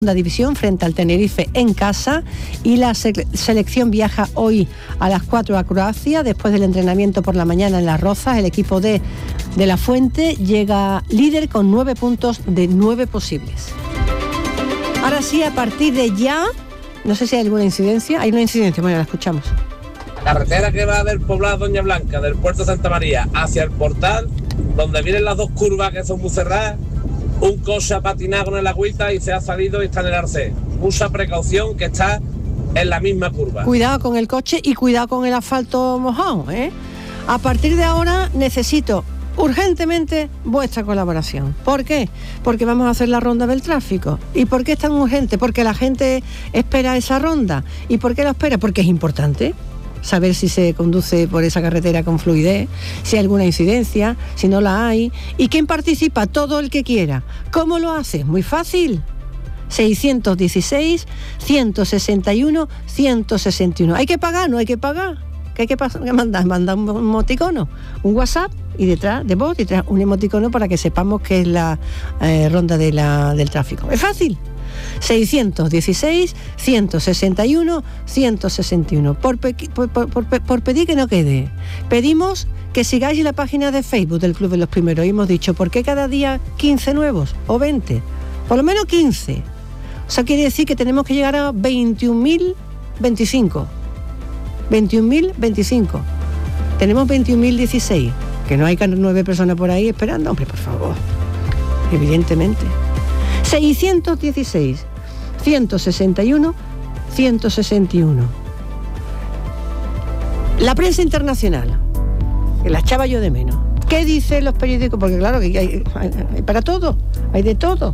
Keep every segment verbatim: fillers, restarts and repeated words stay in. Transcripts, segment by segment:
La división frente al Tenerife en casa, y la se- selección viaja hoy a las cuatro a Croacia después del entrenamiento por la mañana en Las Rozas. El equipo de, de La Fuente llega líder con nueve puntos de nueve posibles. Ahora sí, a partir de ya, no sé si hay alguna incidencia. Hay una incidencia, bueno, la escuchamos. Carretera que va del poblado Doña Blanca, del puerto de Santa María, hacia el portal, donde vienen las dos curvas que son muy cerradas. Un coche ha patinado con el agüita y se ha salido y está en el arcén. Mucha precaución, que está en la misma curva. Cuidado con el coche y cuidado con el asfalto mojado, ¿eh? A partir de ahora necesito urgentemente vuestra colaboración. ¿Por qué? Porque vamos a hacer la ronda del tráfico. ¿Y por qué es tan urgente? Porque la gente espera esa ronda. ¿Y por qué la espera? Porque es importante saber si se conduce por esa carretera con fluidez, si hay alguna incidencia, si no la hay. ¿Y quién participa? Todo el que quiera. ¿Cómo lo hace? Muy fácil. seiscientos dieciséis, ciento sesenta y uno, ciento sesenta y uno. ¿Hay que pagar? No hay que pagar. ¿Qué hay que pas- qué mandar? Mandar un emoticono, un WhatsApp y detrás de voz y detrás un emoticono para que sepamos que es la eh, ronda de la, del tráfico. Es fácil. seiscientos dieciséis, ciento sesenta y uno, ciento sesenta y uno. Por, pe- por, por, por, por pedir que no quede, pedimos que sigáis la página de Facebook del Club de los Primeros. Y hemos dicho, ¿por qué cada día quince nuevos o veinte? Por lo menos quince. O sea, quiere decir que tenemos que llegar a veintiún mil veinticinco. veintiún mil veinticinco. Tenemos veintiún mil dieciséis. Que no hay nueve personas por ahí esperando. Hombre, por favor. Evidentemente. seiscientos dieciséis, ciento sesenta y uno, ciento sesenta y uno. La prensa internacional, que la echaba yo de menos. ¿Qué dicen los periódicos? Porque claro, que hay, hay, hay para todo, hay de todo.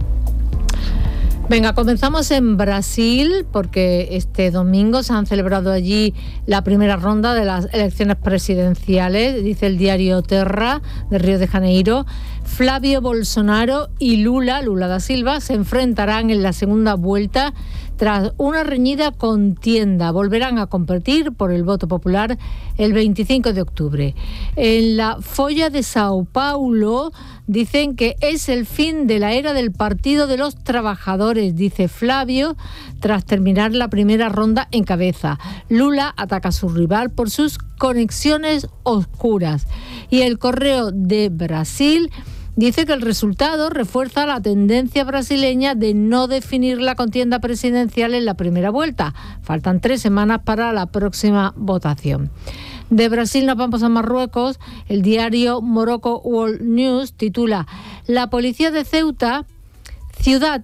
Venga, comenzamos en Brasil, porque este domingo se han celebrado allí la primera ronda de las elecciones presidenciales, dice el diario Terra de Río de Janeiro. Flávio Bolsonaro y Lula, Lula da Silva, se enfrentarán en la segunda vuelta tras una reñida contienda. Volverán a competir por el voto popular el veinticinco de octubre. En la Folha de Sao Paulo dicen que es el fin de la era del Partido de los Trabajadores, dice Flávio, tras terminar la primera ronda en cabeza. Lula ataca a su rival por sus conexiones oscuras. Y el Correo de Brasil dice que el resultado refuerza la tendencia brasileña de no definir la contienda presidencial en la primera vuelta. Faltan tres semanas para la próxima votación. De Brasil nos vamos a Marruecos. El diario Morocco World News titula: La policía de Ceuta, ciudad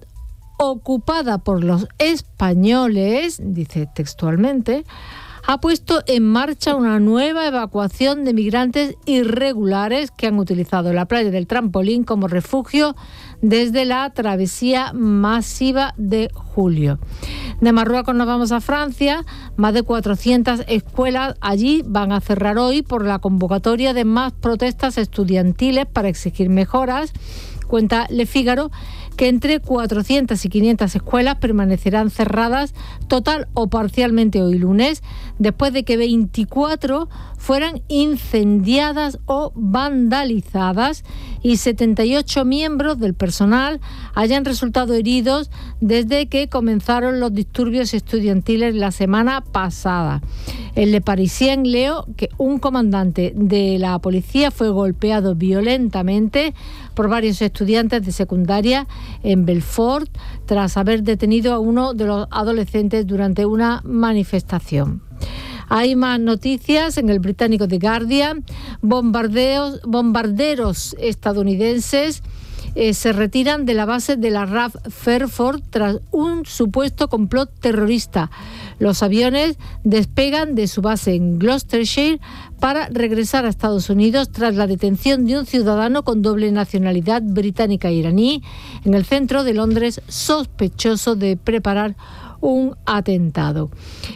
ocupada por los españoles, dice textualmente, ha puesto en marcha una nueva evacuación de migrantes irregulares que han utilizado la playa del Trampolín como refugio desde la travesía masiva de julio. De Marruecos nos vamos a Francia. Más de cuatrocientas escuelas allí van a cerrar hoy por la convocatoria de más protestas estudiantiles para exigir mejoras. Cuenta Le Figaro que entre cuatrocientas y quinientas escuelas permanecerán cerradas total o parcialmente hoy lunes, después de que veinticuatro fueran incendiadas o vandalizadas y setenta y ocho miembros del personal hayan resultado heridos desde que comenzaron los disturbios estudiantiles la semana pasada. En Le Parisien leo que un comandante de la policía fue golpeado violentamente por varios estudiantes de secundaria en Belfort tras haber detenido a uno de los adolescentes durante una manifestación. Hay más noticias en el británico The Guardian. Bombardeos, bombarderos estadounidenses Eh, se retiran de la base de la R A F Fairford tras un supuesto complot terrorista. Los aviones despegan de su base en Gloucestershire para regresar a Estados Unidos tras la detención de un ciudadano con doble nacionalidad británica e iraní en el centro de Londres, sospechoso de preparar un atentado.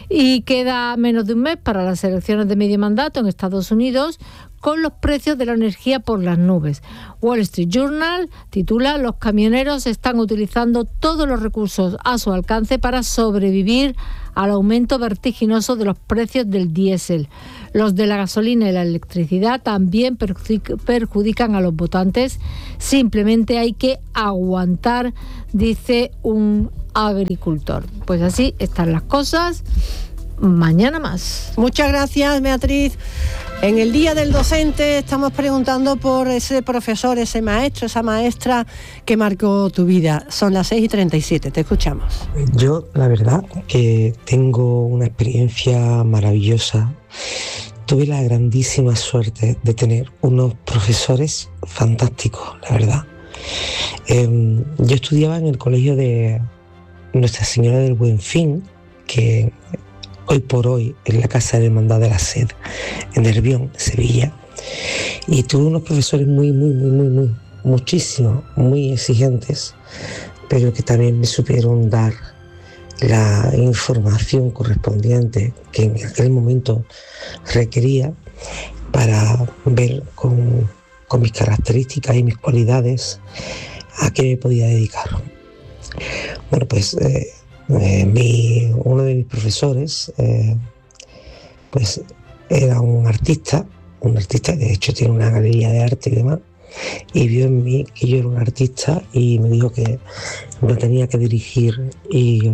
Y queda menos de un mes para las elecciones de medio mandato en Estados Unidos, con los precios de la energía por las nubes. Wall Street Journal titula: los camioneros están utilizando todos los recursos a su alcance para sobrevivir al aumento vertiginoso de los precios del diésel. Los de la gasolina y la electricidad también perjudican a los votantes. Simplemente hay que aguantar, dice un agricultor. Pues así están las cosas. Mañana más. Muchas gracias, Beatriz. En el Día del Docente estamos preguntando por ese profesor, ese maestro, esa maestra que marcó tu vida. Son las seis y treinta y siete, te escuchamos. Yo, la verdad, que tengo una experiencia maravillosa. Tuve la grandísima suerte de tener unos profesores fantásticos, la verdad. Eh, yo estudiaba en el colegio de Nuestra Señora del Buen Fin, que hoy por hoy es la Casa de Hermandad de la Sed, en Nervión, Sevilla. Y tuve unos profesores muy, muy, muy, muy, muy, muchísimo, muy exigentes, pero que también me supieron dar la información correspondiente que en aquel momento requería para ver con, con mis características y mis cualidades a qué me podía dedicar. Bueno, pues eh, eh, mi, uno de mis profesores eh, pues era un artista, un artista de hecho tiene una galería de arte y demás, y vio en mí que yo era un artista y me dijo que me tenía que dirigir y,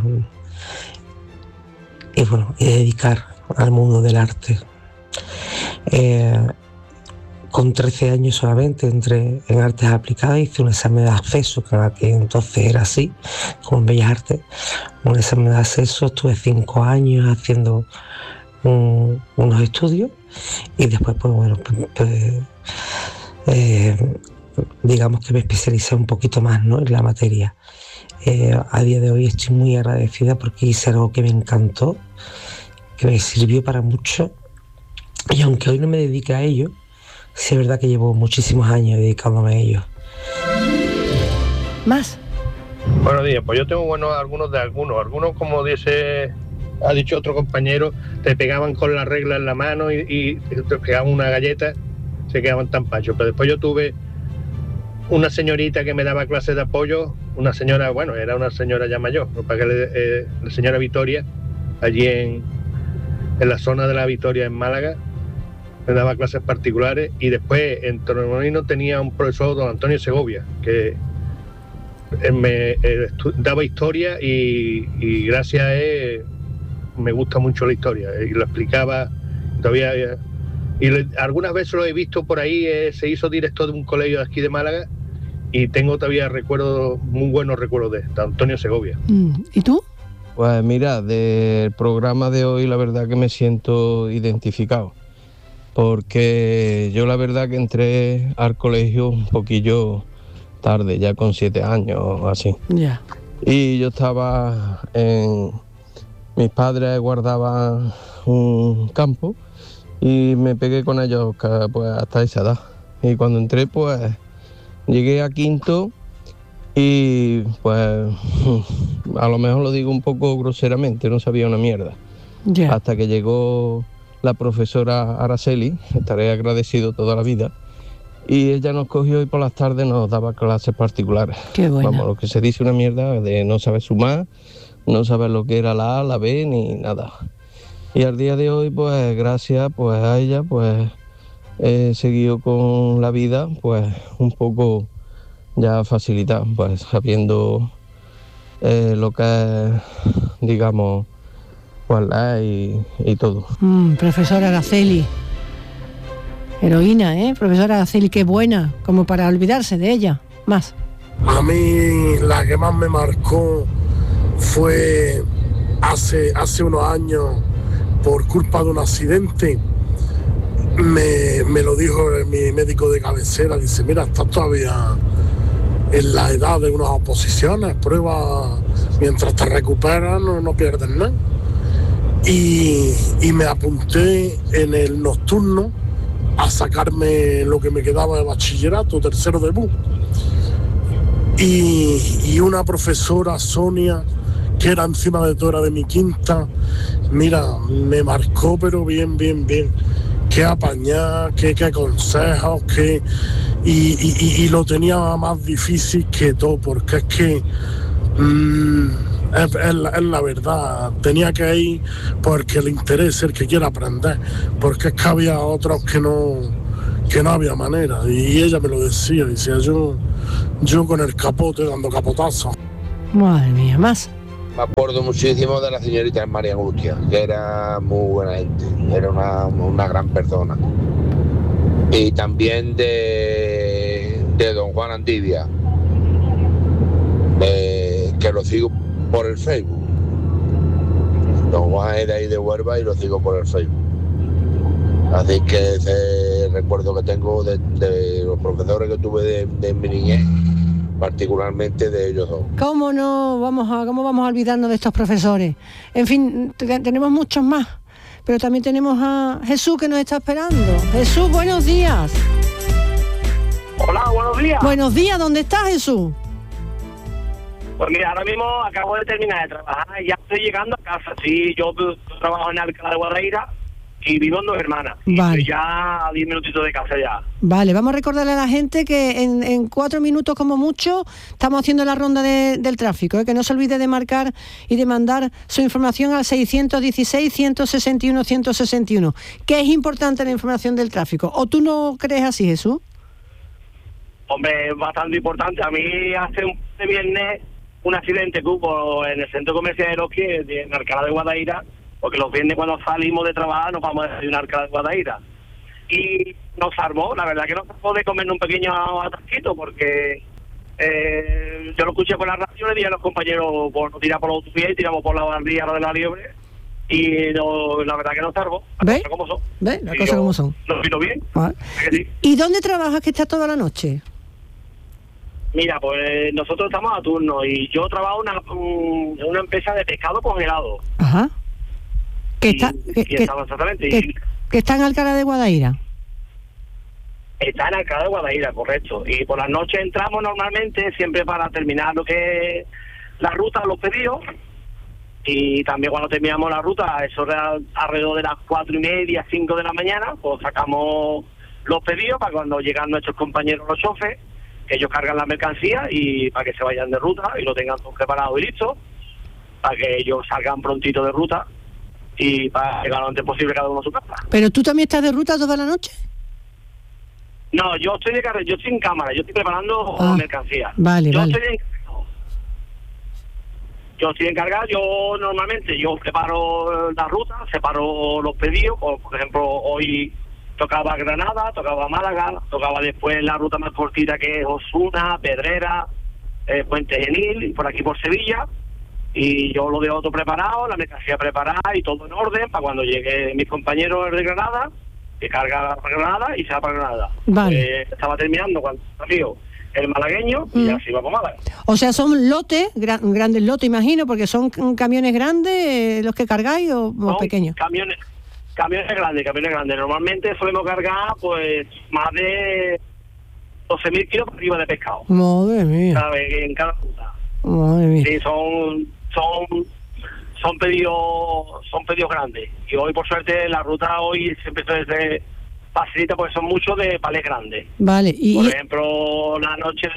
y bueno, y dedicar al mundo del arte. Eh, con trece años solamente entré en artes aplicadas, hice un examen de acceso, que entonces era así, como en Bellas Artes, un examen de acceso, estuve cinco años haciendo un, unos estudios y después pues bueno, pues, pues, eh, digamos que me especialicé un poquito más, ¿no?, en la materia. Eh, a día de hoy estoy muy agradecida porque hice algo que me encantó, que me sirvió para mucho, y aunque hoy no me dedique a ello, sí es verdad que llevo muchísimos años dedicándome a ello. Más. Buenos días, pues yo tengo buenos algunos de algunos. Algunos, como dice, ha dicho otro compañero, te pegaban con la regla en la mano y, y te pegaban una galleta, se quedaban tan pachos. Pero después yo tuve una señorita que me daba clases de apoyo, una señora, bueno, era una señora ya mayor, para que le, eh, la señora Victoria, allí en, en la zona de la Victoria en Málaga, me daba clases particulares. Y después en Torremolinos tenía un profesor, don Antonio Segovia, que me eh, daba historia y, y gracias a él me gusta mucho la historia y lo explicaba todavía. Y le, algunas veces lo he visto por ahí, eh, se hizo director de un colegio de aquí de Málaga y tengo todavía recuerdos, muy buenos recuerdos de, de Antonio Segovia. ¿Y tú? Pues mira, del programa de hoy la verdad que me siento identificado, porque yo la verdad que entré al colegio un poquillo tarde, ya con siete años o así. Ya. Yeah. Y yo estaba en... Mis padres guardaban un campo y me pegué con ellos pues hasta esa edad. Y cuando entré pues llegué a quinto y pues a lo mejor lo digo un poco groseramente, no sabía una mierda. Yeah. Hasta que llegó la profesora Araceli, estaré agradecido toda la vida, y ella nos cogió y por las tardes nos daba clases particulares. Qué bueno. Vamos, lo que se dice una mierda de no saber sumar, no saber lo que era la A, la B, ni nada. Y al día de hoy, pues gracias pues a ella, pues he seguido con la vida, pues un poco ya facilitada, pues sabiendo eh, lo que es, digamos, pues la y, y todo. Mm, profesora Araceli. Heroína, ¿eh? Profesora Araceli, qué buena, como para olvidarse de ella. Más. A mí la que más me marcó fue hace, hace unos años, por culpa de un accidente, me, me lo dijo mi médico de cabecera, dice, mira, estás todavía en la edad de unas oposiciones, prueba, mientras te recuperas no, no pierdes nada. Y, y me apunté en el nocturno a sacarme lo que me quedaba de bachillerato, tercero de B U. Y, y una profesora, Sonia, que era encima de todo, era de mi quinta, mira, me marcó pero bien, bien, bien. Qué apañar, qué, qué consejos, qué... Y, y, y lo tenía más difícil que todo, porque es que... Mmm, Es, es, la, es la verdad, tenía que ir porque le interesa, el que quiera aprender, porque es que había otros que no que no había manera, y ella me lo decía, decía yo yo con el capote dando capotazos. Madre mía, más. me acuerdo muchísimo de la señorita María Angustia, que era muy buena gente, era una, una gran persona. Y también de, de don Juan Antibia, eh, que lo sigo por el Facebook. Don Juan es de ahí de Huelva y lo sigo por el Facebook. Así que ese recuerdo que tengo de, de los profesores que tuve de, de mi niñez, particularmente de ellos dos. ¿Cómo no vamos a, cómo vamos a olvidarnos de estos profesores? En fin, t- tenemos muchos más, pero también tenemos a Jesús que nos está esperando. Jesús, buenos días. Hola, buenos días. Buenos días, ¿dónde estás, Jesús? Pues mira, ahora mismo acabo de terminar de trabajar y ya estoy llegando a casa. Sí, yo, yo trabajo en Alcalá de Guadaira y vivo en Dos Hermanas. Vale. Estoy ya a diez minutitos de casa ya. Vale, vamos a recordarle a la gente que en, en cuatro minutos como mucho estamos haciendo la ronda de, del tráfico, ¿eh? Que no se olvide de marcar y de mandar su información al seiscientos dieciséis, ciento sesenta y uno, ciento sesenta y uno. ¿Qué es importante la información del tráfico? ¿O tú no crees así, Jesús? Hombre, es bastante importante. A mí hace un de viernes un accidente que hubo en el centro comercial de Eroski, en Alcalá de Guadaira, porque los viernes cuando salimos de trabajar nos vamos a desayunar a Alcalá de Guadaira. Y nos salvó, la verdad que nos salvó de comernos un pequeño atasquito, porque eh, yo lo escuché por la radio, le dije a los compañeros, por no tirar por los autopies y tiramos por la barrilla de la liebre, y no, la verdad que nos salvó. ¿Ves? ¿Cómo son? ¿Ves? Las Y cosas yo como son. Lo vino bien. Vale. ¿Que sí? ¿Y dónde trabajas que estás toda la noche? Mira, pues nosotros estamos a turno y yo trabajo en una, un- en una empresa de pescado congelado. Ajá. Que Y- está, que, y que- estamos exactamente. que- y que está en Alcalá de Guadaira. está en Alcalá de Guadaira, correcto. Y por las noches entramos normalmente siempre para terminar lo que es la ruta, los pedidos. Y también cuando terminamos la ruta, eso era alrededor de las cuatro y media, cinco de la mañana, pues sacamos los pedidos para cuando llegan nuestros compañeros los choferes, que ellos cargan la mercancía y para que se vayan de ruta y lo tengan todo preparado y listo, para que ellos salgan prontito de ruta y para llegar lo antes posible cada uno a su casa. ¿Pero tú también estás de ruta toda la noche? No, yo estoy de carrera, yo estoy en cámara, yo estoy preparando Ah, mercancía. vale, yo vale. estoy encargado. Yo estoy encargado, yo normalmente yo preparo la ruta, separo los pedidos, por, por ejemplo, hoy tocaba Granada, tocaba Málaga, tocaba después la ruta más cortita que es Osuna, Pedrera, eh, Puente Genil, y por aquí por Sevilla, y yo lo dejo todo preparado, la mercancía preparada y todo en orden para cuando llegue mis compañeros de Granada, que carga para Granada y se va para Granada. Vale. Pues, estaba terminando cuando salió el malagueño y Mm. así va para Málaga. O sea, son lotes, gran- grandes lotes, imagino, porque son c- camiones grandes eh, los que cargáis o, o Son pequeños. Camiones, camiones grandes, camiones grandes. Normalmente solemos cargar pues más de doce mil kilos por arriba de pescado. Madre mía, Cada vez, en cada ruta. madre mía. Sí, son, son, son pedidos, son pedidos grandes. Y hoy por suerte la ruta hoy siempre se facilita porque son muchos de palés grandes. Vale, y, Por y- ejemplo, la noche,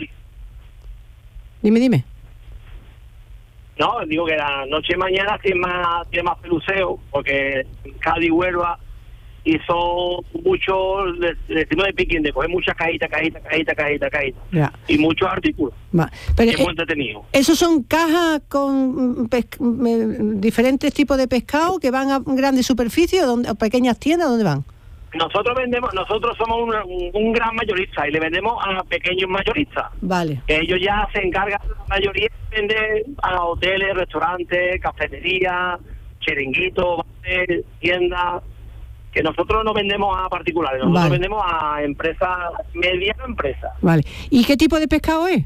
dime, dime. no, digo que la noche de mañana tiene más, tiene más peluceo, porque Cádiz, Huelva, hizo mucho, le le decimos de picking, de coger muchas cajitas, cajitas, cajitas, cajitas, cajitas, Ya. y muchos artículos. Va. Pero, Y es muy eh, entretenido. ¿esos son cajas con mm, pes- mm, diferentes tipos de pescado que van a grandes superficies o, dónde- o pequeñas tiendas? ¿Dónde van? Nosotros vendemos, nosotros somos un, un- un gran mayorista y le vendemos a pequeños mayoristas. Vale. Que ellos ya se encargan, la mayoría vende a hoteles, restaurantes, cafeterías, chiringuitos, bares, tiendas, que nosotros no vendemos a particulares, nosotros Vale. vendemos a empresas, medianas empresas. Vale. ¿Y qué tipo de pescado es?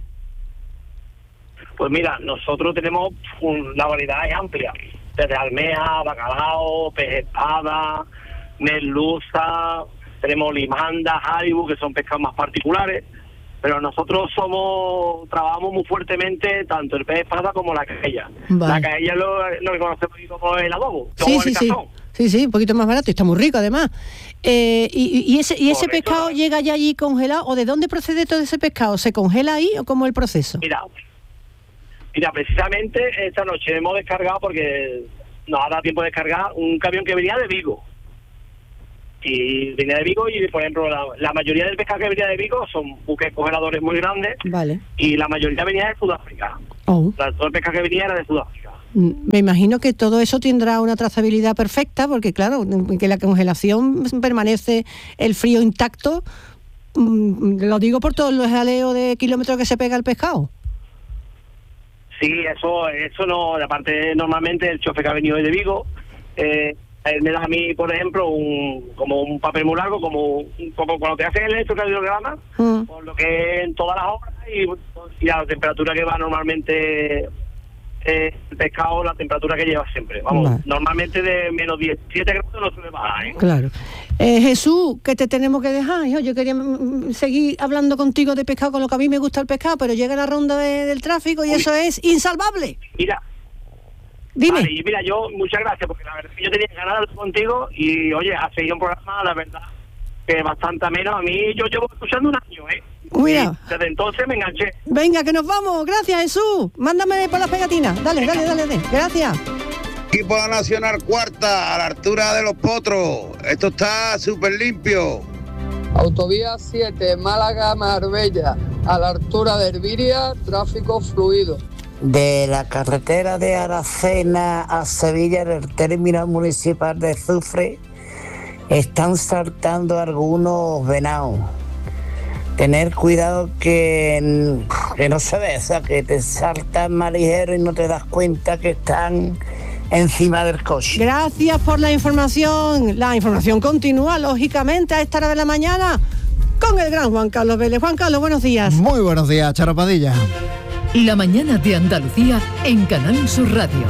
Pues mira, nosotros tenemos un- la variedad es amplia, desde almeja, bacalao, pez espada, merluza, tenemos limanda, haribu, que son pescados más particulares, pero nosotros somos, trabajamos muy fuertemente tanto el pez espada como la caella. Vale. La caella es lo, lo que conocemos como el adobo, Sí, como sí, el sí. cazón. Sí, sí, un poquito más barato y está muy rico además. Eh, y, y ese, y ese Correcto. pescado llega ya allí congelado, ¿o de dónde procede todo ese pescado? ¿Se congela ahí o cómo es el proceso? Mira, mira, precisamente esta noche hemos descargado, porque nos ha dado tiempo de descargar, un camión que venía de Vigo. Y venía de Vigo y, por ejemplo, la, la mayoría del pescado que venía de Vigo son buques congeladores muy grandes Vale. y la mayoría venía de Sudáfrica. Oh, O sea, todo el pescado que venía era de Sudáfrica. Me imagino que todo eso tendrá una trazabilidad perfecta, porque claro, que la congelación permanece el frío intacto, lo digo por todo el jaleo de kilómetros que se pega el pescado. Sí, eso eso no, aparte normalmente el chofer que ha venido de Vigo, eh, él me da a mí, por ejemplo, un como un papel muy largo, como un poco cuando te hacen el electrocardiograma, mm. por lo que en todas las obras y, y a la temperatura que va normalmente eh, el pescado, la temperatura que lleva siempre. Vamos, vale. Normalmente de menos diecisiete grados no suele bajar, ¿eh? Claro. Eh, Jesús, que te tenemos que dejar, hijo. Yo quería mm, seguir hablando contigo de pescado, con lo que a mí me gusta el pescado, pero llega la ronda de, del tráfico y Uy. Eso es insalvable. Mira. Dime. Vale, y mira, yo, muchas gracias, porque la verdad es que yo tenía ganas de hablar contigo y, oye, has seguido un programa, la verdad, que bastante ameno. A mí, yo llevo escuchando un año, ¿eh? Mira. Y desde entonces me enganché. Venga, que nos vamos. Gracias, Jesús. Mándame por las pegatinas. Dale, dale, dale, dale. Gracias. Equipo Nacional cuarta, a la altura de Los Potros. Esto está súper limpio. Autovía siete, Málaga-Marbella, a la altura de Herbiria, tráfico fluido. De la carretera de Aracena a Sevilla, en el término municipal de Zufre, están saltando algunos venados. Tener cuidado que, que no se ve, o sea, que te saltan más ligero y no te das cuenta que están encima del coche. Gracias por la información. La información continúa, lógicamente, a esta hora de la mañana con el gran Juan Carlos Vélez. Juan Carlos, buenos días. Muy buenos días, Charo Padilla. La mañana de Andalucía en Canal Sur Radio.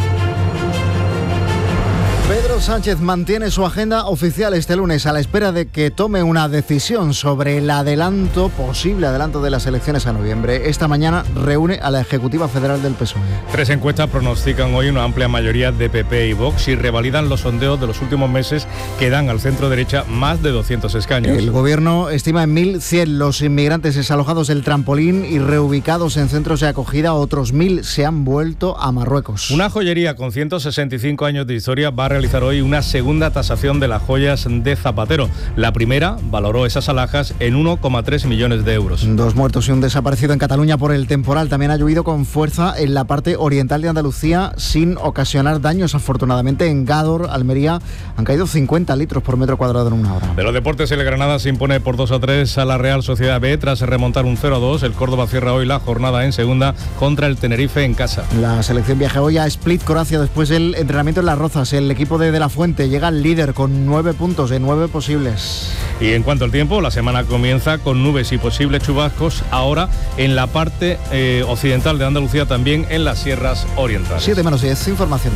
Pedro Sánchez mantiene su agenda oficial este lunes a la espera de que tome una decisión sobre el adelanto, posible adelanto de las elecciones a noviembre. Esta mañana reúne a la Ejecutiva Federal del P S O E. Tres encuestas pronostican hoy una amplia mayoría de P P y Vox y revalidan los sondeos de los últimos meses que dan al centro derecha más de doscientos escaños. El gobierno estima en mil cien los inmigrantes desalojados del trampolín y reubicados en centros de acogida. Otros mil se han vuelto a Marruecos. Una joyería con ciento sesenta y cinco años de historia va a realizar hoy una segunda tasación de las joyas de Zapatero. La primera valoró esas alhajas en uno coma tres millones de euros. Dos muertos y un desaparecido en Cataluña por el temporal. También ha llovido con fuerza en la parte oriental de Andalucía sin ocasionar daños. Afortunadamente en Gádor, Almería, han caído cincuenta litros por metro cuadrado en una hora. De los deportes, el Granada se impone por dos a tres a la Real Sociedad B tras remontar un cero a dos. El Córdoba cierra hoy la jornada en segunda contra el Tenerife en casa. La selección viaja hoy a Split, Croacia, después del entrenamiento en Las Rozas. El equipo de De La Fuente llega al líder con nueve puntos de nueve posibles. Y en cuanto al tiempo, la semana comienza con nubes y posibles chubascos ahora en la parte eh, occidental de Andalucía, también en las sierras orientales. siete menos diez, información.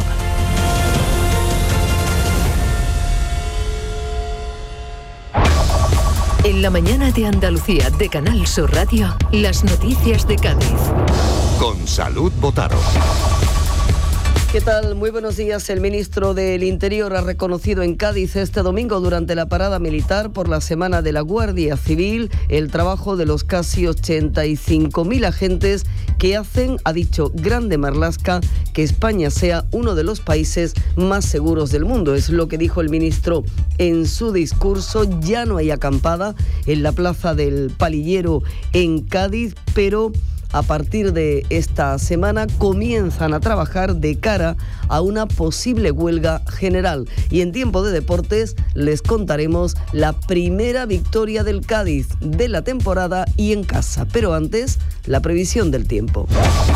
En la mañana de Andalucía de Canal Sur Radio, las noticias de Cádiz. Con Salud Botaro. ¿Qué tal? Muy buenos días. El ministro del Interior ha reconocido en Cádiz este domingo durante la parada militar por la Semana de la Guardia Civil el trabajo de los casi ochenta y cinco mil agentes que hacen, ha dicho Grande Marlaska, que España sea uno de los países más seguros del mundo. Es lo que dijo el ministro en su discurso. Ya no hay acampada en la plaza del Palillero en Cádiz, pero a partir de esta semana comienzan a trabajar de cara a una posible huelga general. Y en tiempo de deportes les contaremos la primera victoria del Cádiz de la temporada y en casa. Pero antes, la previsión del tiempo.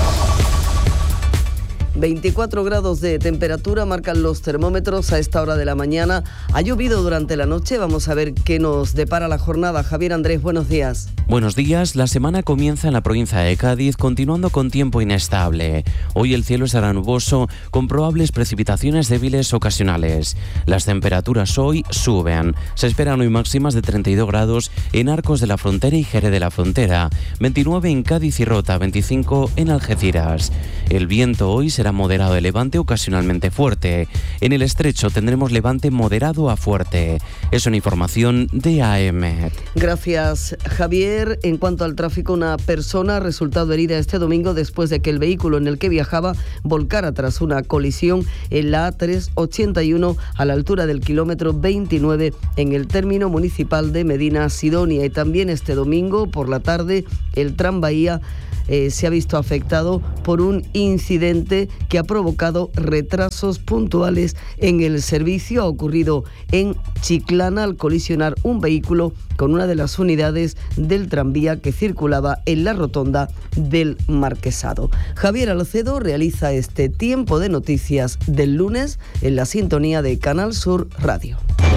veinticuatro grados de temperatura marcan los termómetros a esta hora de la mañana. Ha llovido durante la noche. Vamos a ver qué nos depara la jornada. Javier Andrés, buenos días. Buenos días. La semana comienza en la provincia de Cádiz, continuando con tiempo inestable. Hoy el cielo estará nuboso, con probables precipitaciones débiles ocasionales. Las temperaturas hoy suben. Se esperan hoy máximas de treinta y dos grados en Arcos de la Frontera y Jerez de la Frontera, veintinueve en Cádiz y Rota, veinticinco en Algeciras. El viento hoy será moderado de levante, ocasionalmente fuerte. En el estrecho tendremos levante moderado a fuerte. Es una información de A M. Gracias, Javier. En cuanto al tráfico, una persona ha resultado herida este domingo después de que el vehículo en el que viajaba volcara tras una colisión en la A trescientos ochenta y uno a la altura del kilómetro veintinueve en el término municipal de Medina Sidonia. Y también este domingo por la tarde el tranvía eh, se ha visto afectado por un incidente que ha provocado retrasos puntuales en el servicio. Ha ocurrido en Chiclana al colisionar un vehículo con una de las unidades del tranvía que circulaba en la rotonda del Marquesado. Javier Alcedo realiza este tiempo de noticias del lunes en la sintonía de Canal Sur Radio.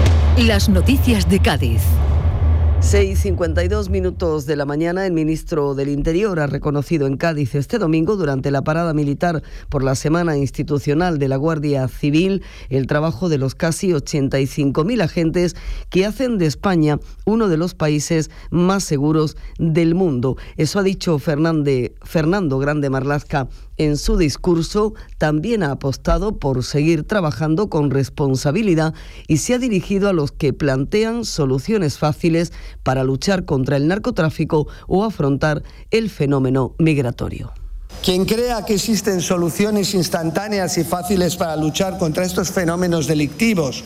Las noticias de Cádiz. seis y cincuenta y dos minutos de la mañana, el ministro del Interior ha reconocido en Cádiz este domingo, durante la parada militar por la Semana Institucional de la Guardia Civil, el trabajo de los casi ochenta y cinco mil agentes que hacen de España uno de los países más seguros del mundo. Eso ha dicho Fernande, Fernando Grande Marlaska en su discurso. También ha apostado por seguir trabajando con responsabilidad y se ha dirigido a los que plantean soluciones fáciles para luchar contra el narcotráfico o afrontar el fenómeno migratorio. Quien crea que existen soluciones instantáneas y fáciles para luchar contra estos fenómenos delictivos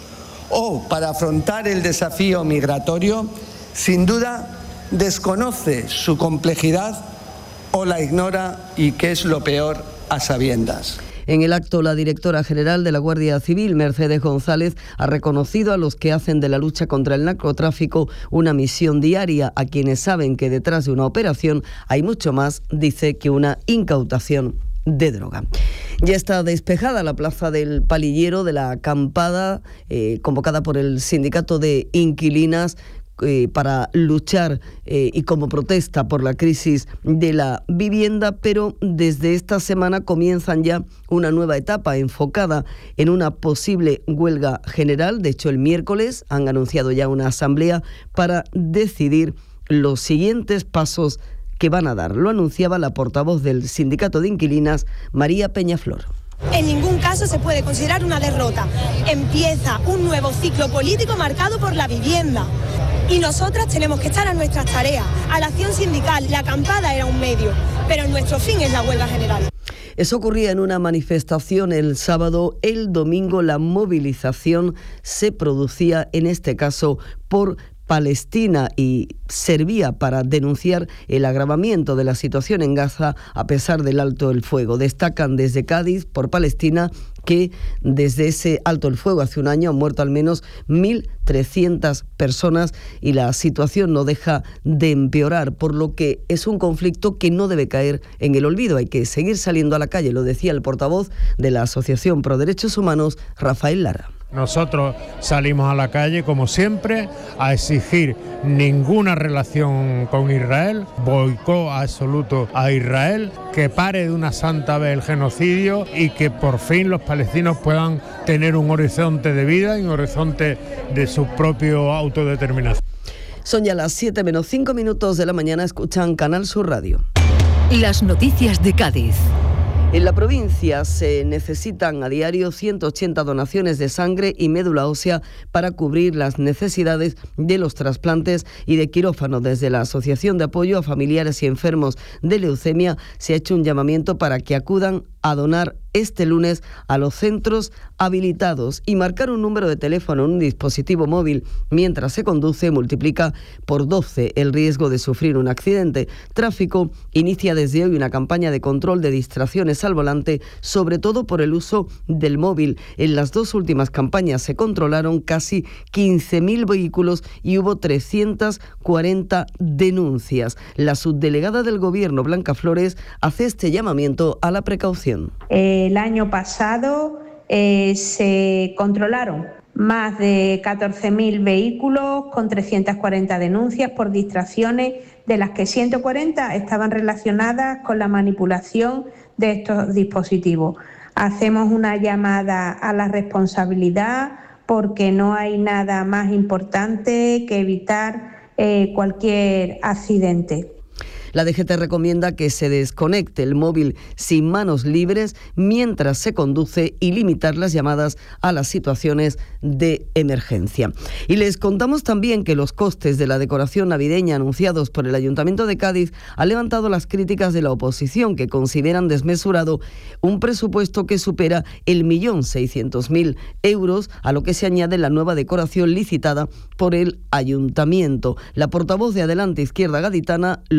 o para afrontar el desafío migratorio, sin duda desconoce su complejidad o la ignora y, que es lo peor, a sabiendas. En el acto, la directora general de la Guardia Civil, Mercedes González, ha reconocido a los que hacen de la lucha contra el narcotráfico una misión diaria, a quienes saben que detrás de una operación hay mucho más, dice, que una incautación de droga. Ya está despejada la plaza del Palillero de la acampada eh, convocada por el sindicato de inquilinas Eh, para luchar eh, y como protesta por la crisis de la vivienda, pero desde esta semana comienzan ya una nueva etapa enfocada en una posible huelga general. De hecho, el miércoles han anunciado ya una asamblea para decidir los siguientes pasos que van a dar. Lo anunciaba la portavoz del sindicato de inquilinas, María Peñaflor. En ningún caso se puede considerar una derrota. Empieza un nuevo ciclo político marcado por la vivienda. Y nosotras tenemos que estar a nuestras tareas, a la acción sindical. La acampada era un medio, pero nuestro fin es la huelga general. Eso ocurría en una manifestación el sábado. El domingo la movilización se producía, en este caso, por Palestina, y servía para denunciar el agravamiento de la situación en Gaza a pesar del alto el fuego. Destacan desde Cádiz, por Palestina, que desde ese alto el fuego hace un año han muerto al menos mil trescientas personas y la situación no deja de empeorar, por lo que es un conflicto que no debe caer en el olvido. Hay que seguir saliendo a la calle, lo decía el portavoz de la Asociación Pro Derechos Humanos, Rafael Lara. Nosotros salimos a la calle, como siempre, a exigir ninguna relación con Israel, boicot absoluto a Israel, que pare de una santa vez el genocidio y que por fin los palestinos puedan tener un horizonte de vida y un horizonte de su propia autodeterminación. Son ya las siete menos cinco minutos de la mañana, escuchan Canal Sur Radio. Las noticias de Cádiz. En la provincia se necesitan a diario ciento ochenta donaciones de sangre y médula ósea para cubrir las necesidades de los trasplantes y de quirófano. Desde la Asociación de Apoyo a Familiares y Enfermos de Leucemia se ha hecho un llamamiento para que acudan a donar este lunes a los centros habilitados, y marcar un número de teléfono en un dispositivo móvil mientras se conduce multiplica por doce el riesgo de sufrir un accidente. Tráfico inicia desde hoy una campaña de control de distracciones al volante, sobre todo por el uso del móvil. En las dos últimas campañas se controlaron casi quince mil vehículos y hubo trescientas cuarenta denuncias. La subdelegada del Gobierno, Blanca Flores, hace este llamamiento a la precaución. El año pasado eh, se controlaron más de catorce mil vehículos con trescientas cuarenta denuncias por distracciones, de las que ciento cuarenta estaban relacionadas con la manipulación de estos dispositivos. Hacemos una llamada a la responsabilidad porque no hay nada más importante que evitar eh, cualquier accidente. La D G T recomienda que se desconecte el móvil sin manos libres mientras se conduce y limitar las llamadas a las situaciones de emergencia. Y les contamos también que los costes de la decoración navideña anunciados por el Ayuntamiento de Cádiz han levantado las críticas de la oposición, que consideran desmesurado un presupuesto que supera el millón seiscientos mil euros, a lo que se añade la nueva decoración licitada por el Ayuntamiento. La portavoz de Adelante Izquierda Gaditana, Lorena Garro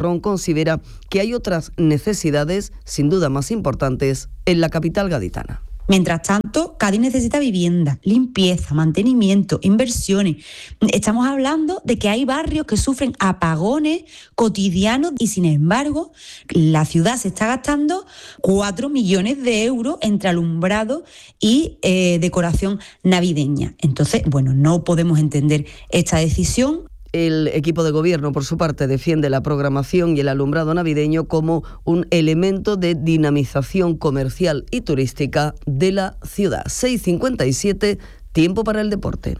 Marrón considera que hay otras necesidades, sin duda más importantes, en la capital gaditana. Mientras tanto, Cádiz necesita vivienda, limpieza, mantenimiento, inversiones. Estamos hablando de que hay barrios que sufren apagones cotidianos y, sin embargo, la ciudad se está gastando cuatro millones de euros entre alumbrado y eh, decoración navideña. Entonces, bueno, no podemos entender esta decisión. El equipo de gobierno, por su parte, defiende la programación y el alumbrado navideño como un elemento de dinamización comercial y turística de la ciudad. seis cincuenta y siete, tiempo para el deporte.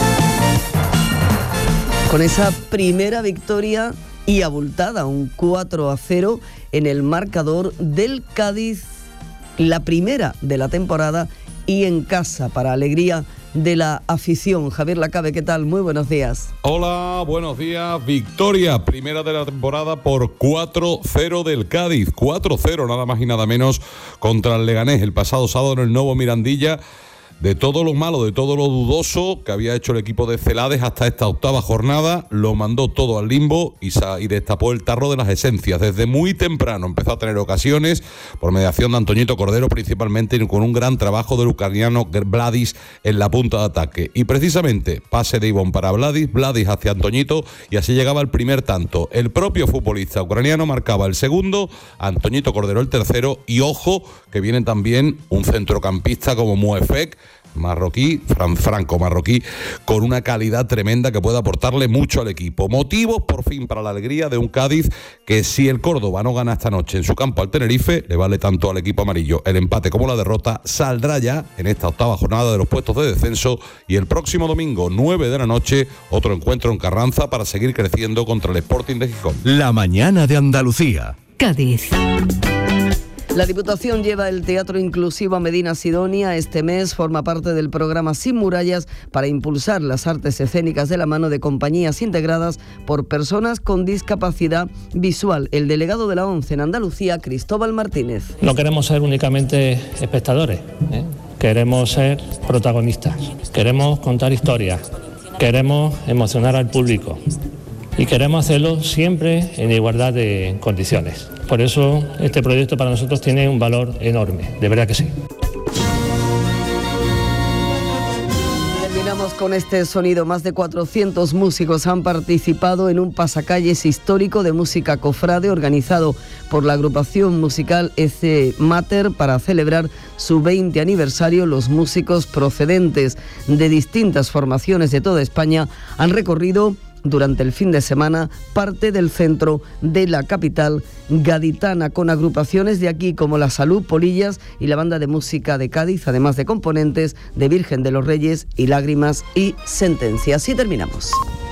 Con esa primera victoria y abultada, un cuatro a cero en el marcador del Cádiz, la primera de la temporada y en casa, para alegría de la afición. Javier Lacabe, ¿qué tal? Muy buenos días. Hola, buenos días. Victoria, primera de la temporada por cuatro cero del Cádiz. cuatro cero, nada más y nada menos, contra el Leganés el pasado sábado en el Nuevo Mirandilla. De todo lo malo, de todo lo dudoso que había hecho el equipo de Celades hasta esta octava jornada, lo mandó todo al limbo y, sa- y destapó el tarro de las esencias. Desde muy temprano empezó a tener ocasiones, por mediación de Antoñito Cordero principalmente, y con un gran trabajo del ucraniano Vladis en la punta de ataque. Y precisamente, pase de Ivón para Vladis, Vladis hacia Antoñito, y así llegaba el primer tanto. El propio futbolista ucraniano marcaba el segundo, Antoñito Cordero el tercero, y ojo, que viene también un centrocampista como Muefek, marroquí, fran, franco marroquí, con una calidad tremenda que puede aportarle mucho al equipo. Motivos por fin para la alegría de un Cádiz que, si el Córdoba no gana esta noche en su campo al Tenerife, le vale tanto al equipo amarillo el empate como la derrota, saldrá ya en esta octava jornada de los puestos de descenso, y el próximo domingo, nueve de la noche, otro encuentro en Carranza para seguir creciendo contra el Sporting de Gijón. La mañana de Andalucía. Cádiz. La Diputación lleva el Teatro Inclusivo a Medina Sidonia. Este mes forma parte del programa Sin Murallas para impulsar las artes escénicas de la mano de compañías integradas por personas con discapacidad visual. El delegado de la ONCE en Andalucía, Cristóbal Martínez. No queremos ser únicamente espectadores, ¿eh? Queremos ser protagonistas, queremos contar historias, queremos emocionar al público y queremos hacerlo siempre en igualdad de condiciones. Por eso este proyecto para nosotros tiene un valor enorme, de verdad que sí. Terminamos con este sonido. Más de cuatrocientos músicos han participado en un pasacalles histórico de música cofrade organizado por la agrupación musical Ece Mater para celebrar su veinte aniversario. Los músicos procedentes de distintas formaciones de toda España han recorrido durante el fin de semana parte del centro de la capital gaditana, con agrupaciones de aquí como La Salud, Polillas y la Banda de Música de Cádiz, además de componentes de Virgen de los Reyes y Lágrimas y Sentencia. Así terminamos.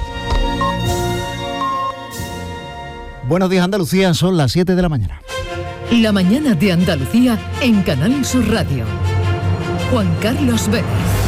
Buenos días, Andalucía, son las siete de la mañana. La mañana de Andalucía en Canal Sur Radio. Juan Carlos Vélez.